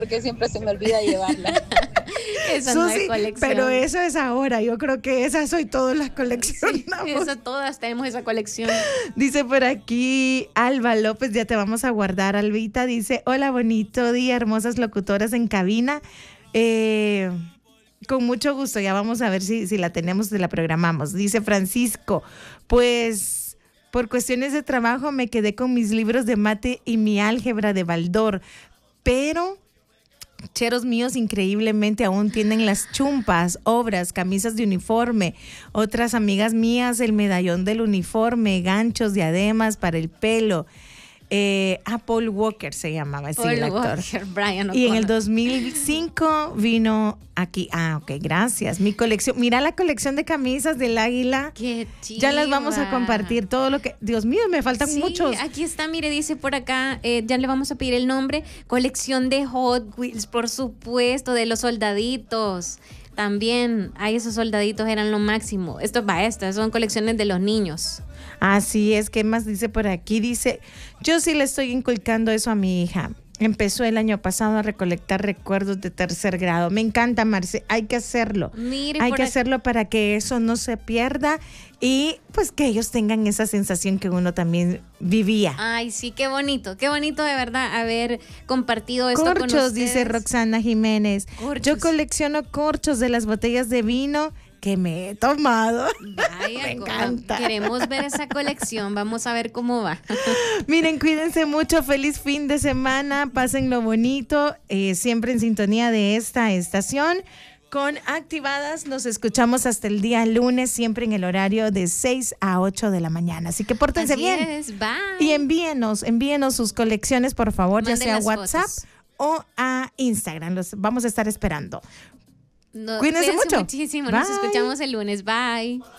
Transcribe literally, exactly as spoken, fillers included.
porque siempre se me olvida llevarla. Eso no es colección. Pero eso es ahora. Yo creo que esas hoy todas las coleccionamos. Sí, eso todas tenemos esa colección. Dice por aquí Alba López, ya te vamos a guardar, Albita. Dice, hola, bonito día, hermosas locutoras en cabina. Eh, con mucho gusto, ya vamos a ver si, si la tenemos, si la programamos. Dice Francisco, pues por cuestiones de trabajo me quedé con mis libros de mate y mi álgebra de Baldor, pero cheros míos increíblemente aún tienen las chumpas, obras, camisas de uniforme. Otras amigas mías, el medallón del uniforme, ganchos, diademas para el pelo. Eh, ah, Paul Walker se llamaba, así el actor. Walker, Brian y en el O'Connor. dos mil cinco vino aquí. Ah, ok, gracias. Mi colección, mira la colección de camisas del Águila. Qué chiva. Ya las vamos a compartir, todo lo que... Dios mío, me faltan Sí, muchos. aquí está, mire, dice por acá, eh, ya le vamos a pedir el nombre. Colección de Hot Wheels, por supuesto, de los soldaditos. También, ay, esos soldaditos eran lo máximo. Esto va, estas son colecciones de los niños. Así es, ¿qué más dice por aquí? Dice, yo sí le estoy inculcando eso a mi hija. Empezó el año pasado a recolectar recuerdos de tercer grado. Me encanta, Marce, hay que hacerlo. Mire, hay por que aquí- hacerlo para que eso no se pierda y pues que ellos tengan esa sensación que uno también vivía. Ay, sí, qué bonito, qué bonito de verdad haber compartido esto con Corchos, ustedes. dice Roxana Jiménez. Corchos. Yo colecciono corchos de las botellas de vino que me he tomado. Vaya, Me co- encanta. Queremos ver esa colección, vamos a ver cómo va. Miren, cuídense mucho, feliz fin de semana, pásenlo bonito, eh, siempre en sintonía de esta estación. Con Activadas nos escuchamos hasta el día lunes, siempre en el horario de seis a ocho de la mañana. Así que pórtense Así bien. es, bye. Y envíenos, envíenos sus colecciones, por favor, Manden ya sea a las WhatsApp fotos. o a Instagram. Los vamos a estar esperando. No, Cuídense mucho. muchísimo, nos Bye. escuchamos el lunes, bye.